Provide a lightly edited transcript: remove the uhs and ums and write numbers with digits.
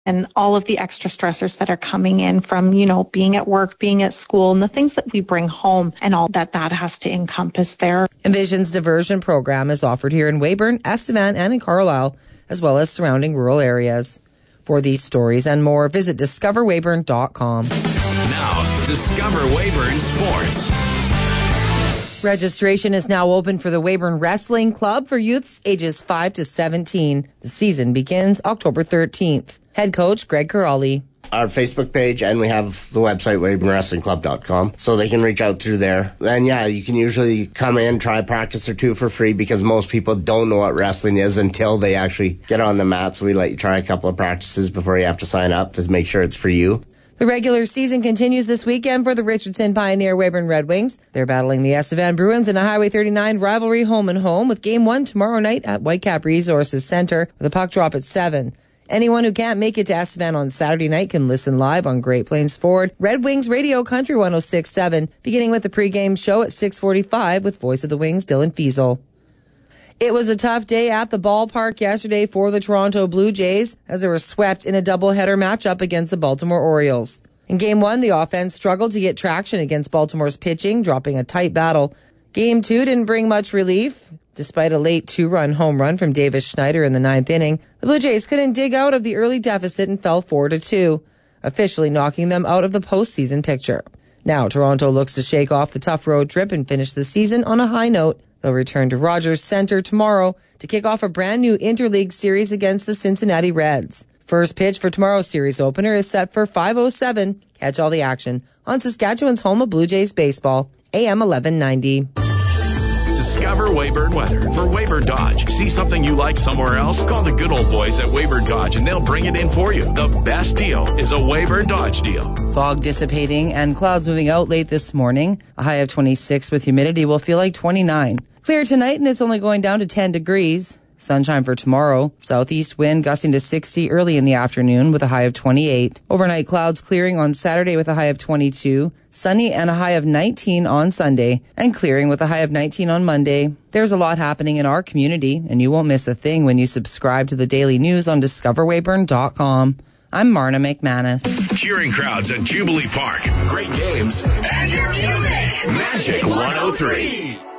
and all of the extra stressors that are coming in from, being at work, being at school, and the things that we bring home and all that has to encompass there. Envision's diversion program is offered here in Weyburn, Estevan, and in Carlisle, as well as surrounding rural areas. For these stories and more, visit discoverweyburn.com. Now, Discover Weyburn Sports. Registration is now open for the Weyburn Wrestling Club for youths ages 5 to 17. The season begins October 13th. Head coach Greg Corrali. Our Facebook page, and we have the website, WeyburnWrestlingClub.com, so they can reach out through there. And yeah, you can usually come in, try a practice or two for free, because most people don't know what wrestling is until they actually get on the mat. So we let you try a couple of practices before you have to sign up to make sure it's for you. The regular season continues this weekend for the Richardson Pioneer Weyburn Red Wings. They're battling the Estevan Bruins in a Highway 39 rivalry home and home, with Game 1 tomorrow night at Whitecap Resources Centre with a puck drop at 7. Anyone who can't make it to Estevan on Saturday night can listen live on Great Plains Ford Red Wings Radio Country 106.7, beginning with the pregame show at 6:45 with Voice of the Wings Dylan Fiesel. It was a tough day at the ballpark yesterday for the Toronto Blue Jays as they were swept in a doubleheader matchup against the Baltimore Orioles. In Game 1, the offense struggled to get traction against Baltimore's pitching, dropping a tight battle. Game 2 didn't bring much relief. Despite a late 2-run home run from Davis Schneider in the 9th inning, the Blue Jays couldn't dig out of the early deficit and fell 4-2, officially knocking them out of the postseason picture. Now Toronto looks to shake off the tough road trip and finish the season on a high note. They'll return to Rogers Centre tomorrow to kick off a brand new interleague series against the Cincinnati Reds. First pitch for tomorrow's series opener is set for 5:07. Catch all the action on Saskatchewan's home of Blue Jays baseball, AM 1190. Discover Weyburn weather for Weyburn Dodge. See something you like somewhere else? Call the good old boys at Weyburn Dodge and they'll bring it in for you. The best deal is a Weyburn Dodge deal. Fog dissipating and clouds moving out late this morning. A high of 26 with humidity will feel like 29. Clear tonight and it's only going down to 10 degrees. Sunshine for tomorrow. Southeast wind gusting to 60 early in the afternoon with a high of 28. Overnight clouds clearing on Saturday with a high of 22. Sunny and a high of 19 on Sunday. And clearing with a high of 19 on Monday. There's a lot happening in our community, and you won't miss a thing when you subscribe to the daily news on discoverweyburn.com. I'm Marna McManus. Cheering crowds at Jubilee Park. Great games. And your music. Magic 103.